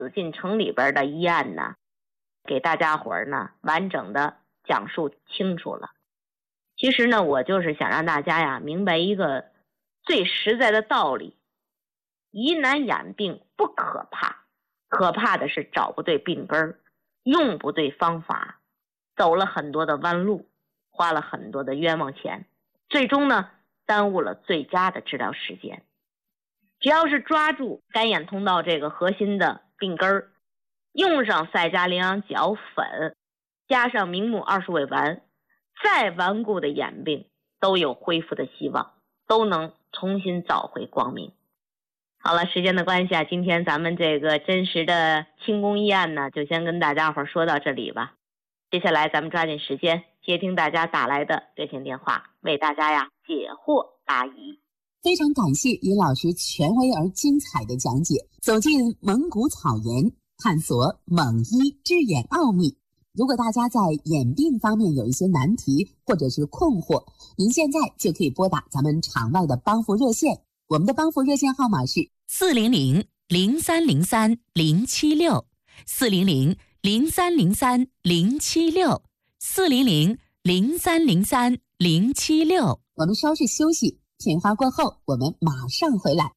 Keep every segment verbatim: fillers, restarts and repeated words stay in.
紫禁城里边的医案呢，给大家伙儿呢完整的讲述清楚了。其实呢，我就是想让大家呀明白一个最实在的道理：疑难养病不可怕，可怕的是找不对病根儿，用不对方法，走了很多的弯路，花了很多的冤枉钱，最终呢耽误了最佳的治疗时间。只要是抓住干眼通道这个核心的病根儿，用上赛加羚羊角粉，加上明目二十味丸，再顽固的眼病都有恢复的希望，都能重新找回光明。好了，时间的关系啊，今天咱们这个真实的清宫医案呢，就先跟大家伙说到这里吧。接下来咱们抓紧时间接听大家打来的热线电话，为大家呀解惑答疑。 非常感谢尹老师权威而精彩的讲解，走进蒙古草原，探索蒙医治眼奥秘。如果大家在眼病方面有一些难题或者是困惑，您现在就可以拨打咱们场外的帮扶热线，我们的帮扶热线号码是四零零零三零三零七六，四零零零三零三零七六，四零零零三零三零七六。 我们稍事休息，片花过后，我们马上回来。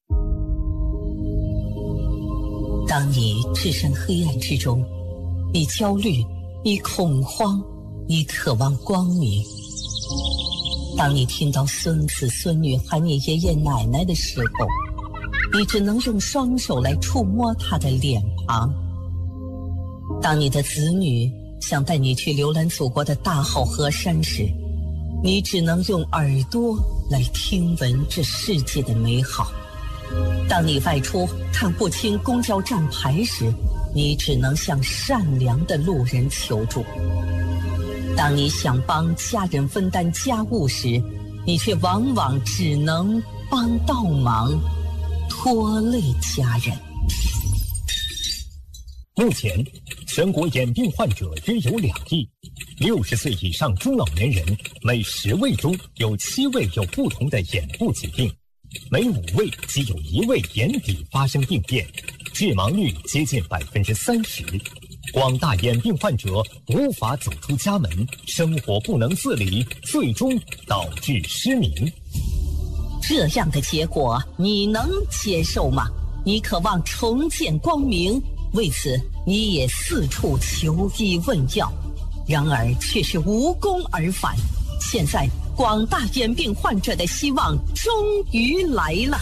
当你置身黑暗之中，你焦虑，你恐慌，你渴望光明。当你听到孙子孙女喊你爷爷奶奶的时候，你只能用双手来触摸他的脸庞。当你的子女想带你去浏览祖国的大好河山时，你只能用耳朵来听闻这世界的美好。当你外出看不清公交站牌时，你只能向善良的路人求助。当你想帮家人分担家务时，你却往往只能帮倒忙，拖累家人。 目前，全国眼病患者约有两亿，六十岁以上中老年人每十位中有七位有不同的眼部疾病，每五位即有一位眼底发生病变，致盲率接近百分之三十。广大眼病患者无法走出家门，生活不能自理，最终导致失明。 这样的结果你能接受吗？你渴望重见光明，为此你也四处求医问药，然而却是无功而返。现在广大眼病患者的希望终于来了。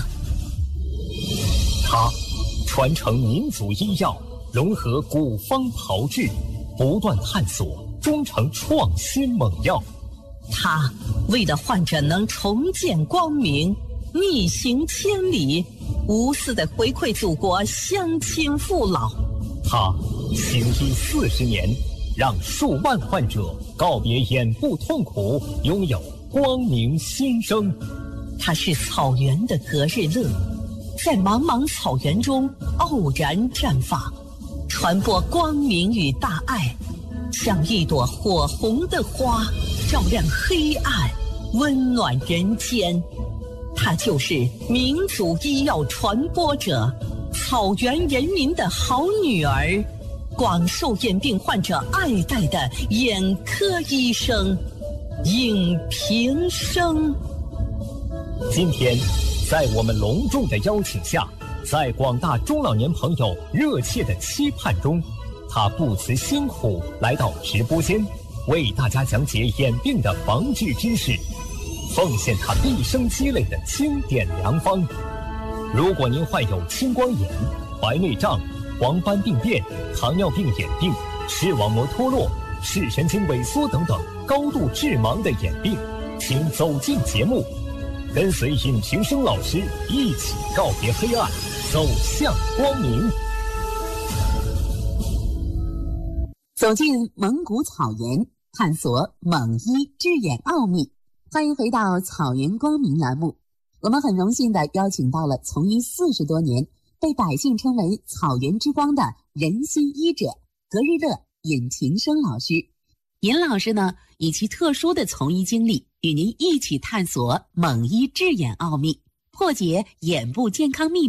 他传承民族医药，融合古方炮制，不断探索，终成创新猛药。 他为了患者能重见光明，逆行千里，无私的回馈祖国乡亲父老。 他行医四十年，让数万患者告别眼部痛苦，拥有光明新生。 他是草原的隔日乐，在茫茫草原中傲然绽放，传播光明与大爱，像一朵火红的花，照亮黑暗，温暖人间。他就是民族医药传播者，草原人民的好女儿，广受眼病患者爱戴的眼科医生尹平生。 今天在我们隆重的邀请下，在广大中老年朋友热切的期盼中，他不辞辛苦来到直播间，为大家讲解眼病的防治知识，奉献他毕生积累的经典良方。如果您患有青光眼、白内障、黄斑病变、糖尿病眼病、视网膜脱落、视神经萎缩等等高度致盲的眼病，请走进节目，跟随尹平生老师一起告别黑暗，走向光明。 走进蒙古草原，探索蒙医治眼奥秘。欢迎回到草原光明栏目。我们很荣幸地邀请到了从医四十多年，被百姓称为草原之光的人心医者隔日乐尹平生老师。 尹老师呢，以其特殊的从医经历，与您一起探索蒙医治眼奥秘，破解眼部健康密码，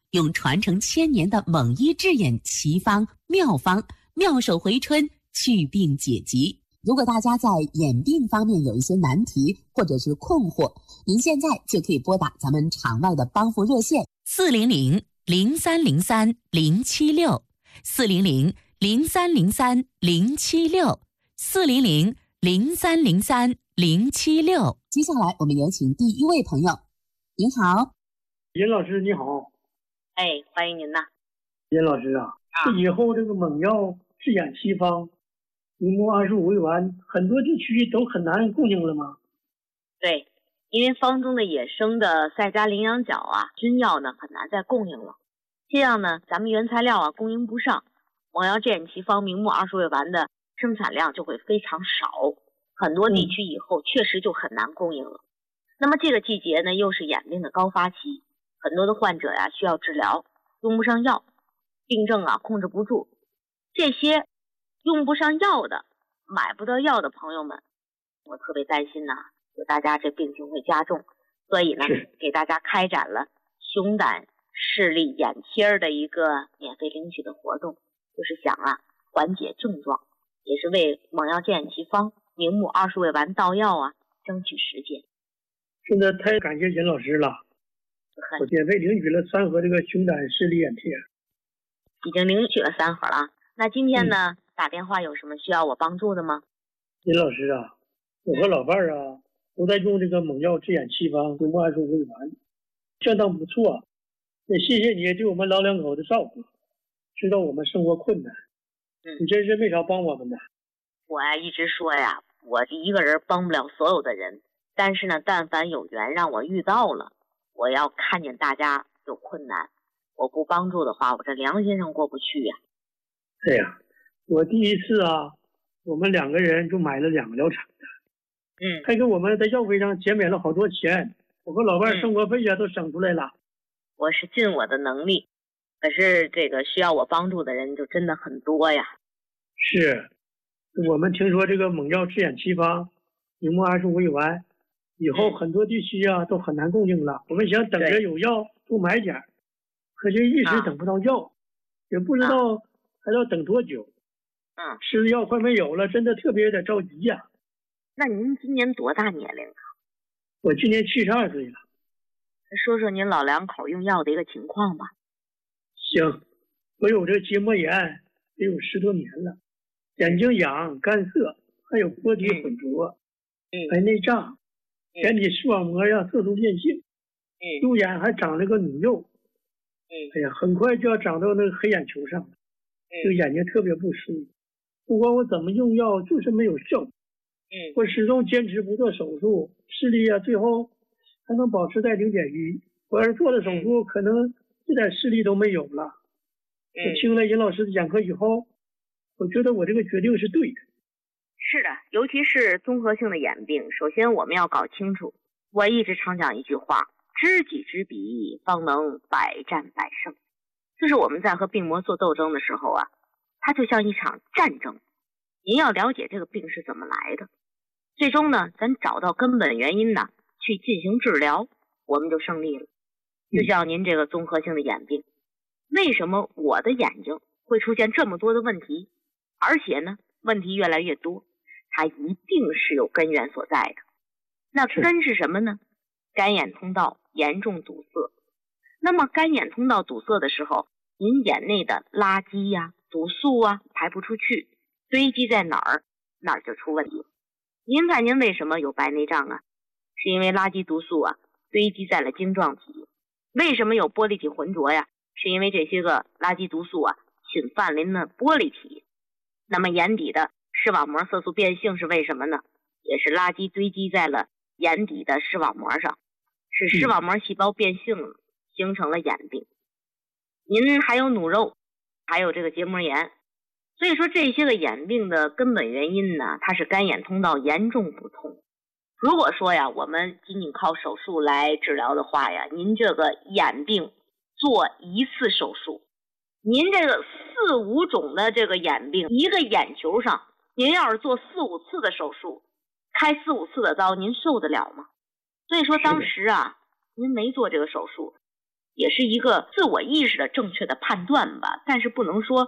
用传承千年的蒙医治眼奇方妙方，妙手回春，祛病解疾。如果大家在眼病方面有一些难题或者是困惑，您现在就可以拨打咱们场外的帮扶热线四零零零三零三零七六，四零零零三零三零七六，四零零零三零三零七六。 接下来我们有请第一位朋友。您好， 尹老师你好。 哎，欢迎您呐。 尹老师啊，啊以后这个蒙药治眼奇方明目二十五味丸，很多地区都很难供应了吗？ 对，因为方中的野生的赛迦羚羊角啊，菌药呢很难再供应了。这样呢，咱们原材料啊供应不上，蒙药治眼奇方明目二十味丸的生产量就会非常少，很多地区以后确实就很难供应了。嗯、那么这个季节呢，又是眼病的高发期，很多的患者呀、啊、需要治疗，用不上药，病症啊控制不住，这些用不上药的、买不到药的朋友们，我特别担心呐、啊，就大家这病情会加重，所以呢，给大家开展了熊胆视力眼贴的一个免费领取的活动，就是想啊缓解症状，也是为蒙药治眼奇方明目二十味丸到药啊争取时间。 真的太感谢尹老师了，我免费领取了三盒这个熊胆视力眼贴， 已经领取了三盒了。那今天呢、嗯、打电话有什么需要我帮助的吗？ 尹老师啊，我和老伴儿啊都在用这个蒙药治眼奇方明目二十五味丸，相当不错，也谢谢你对我们老两口的照顾，知道我们生活困难，你真是没少帮我们的。 我呀一直说呀，我一个人帮不了所有的人，但是呢，但凡有缘让我遇到了，我要看见大家有困难，我不帮助的话，我这良心上过不去呀。 对呀，我第一次啊，我们两个人就买了两个疗程的， 嗯， 还给我们在药费上减免了好多钱，我和老伴儿生活费呀、嗯、都省出来了。 我是尽我的能力，可是这个需要我帮助的人就真的很多呀。 是，我们听说这个蒙药治眼奇方明目二十五味丸以后很多地区啊、嗯、都很难供应了，我们想等着有药多买点，可是一直等不到药、啊、也不知道、啊还要等多久？ 嗯， 吃的药快没有了，真的特别有点着急呀、啊。 那您今年多大年龄啊？ 我今年七十二岁了。 说说您老两口用药的一个情况吧。 行，我有这个结膜炎得有十多年了，眼睛痒、干涩，还有波体混浊， 嗯， 白内障，眼底视网膜呀色素变性， 嗯， 右眼还长了个脓肉。 嗯， 哎呀，很快就要长到那个黑眼球上了，这个眼睛特别不舒服。不管我怎么用药，就是没有效果。 嗯， 我始终坚持不做手术，视力啊最后还能保持在零点一。我要是做了手术，可能这点视力都没有了。 嗯， 我听了尹老师的讲课以后，我觉得我这个决定是对的。 是的，尤其是综合性的眼病，首先我们要搞清楚。我一直常讲一句话。知己知彼，方能百战百胜。就是我们在和病魔做斗争的时候啊，它就像一场战争。您要了解这个病是怎么来的，最终呢，咱找到根本原因呢，去进行治疗，我们就胜利了。就像您这个综合性的眼病，为什么我的眼睛会出现这么多的问题，而且呢，问题越来越多，它一定是有根源所在的。那根是什么呢？干眼通道严重堵塞。那么干眼通道堵塞的时候，您眼内的垃圾呀、啊、毒素啊排不出去，堆积在哪儿，哪儿就出问题。您看您为什么有白内障啊？是因为垃圾毒素啊堆积在了晶状体。为什么有玻璃体浑浊呀？是因为这些个垃圾毒素啊侵犯了那玻璃体。那么眼底的视网膜色素变性是为什么呢？也是垃圾堆积在了眼底的视网膜上，使视网膜细胞变性了，形成了眼病。您还有努肉，还有这个结膜炎。所以说这些个眼病的根本原因呢，它是干眼通道严重不通。如果说呀，我们仅仅靠手术来治疗的话呀，您这个眼病做一次手术，您这个四五种的这个眼病，一个眼球上，您要是做四五次的手术，开四五次的刀，您受得了吗？所以说当时啊，您没做这个手术， 也是一个自我意识的正确的判断吧，但是不能说